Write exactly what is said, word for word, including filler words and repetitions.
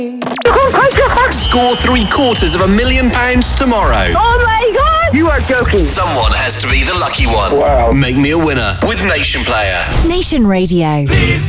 Score three quarters of a million pounds tomorrow. Oh my God! You are joking. Someone has to be the lucky one. Wow. Make me a winner with Nation Player. Nation Radio. Please